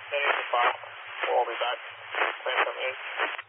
Heading to 5. We'll all be back. Plan 78.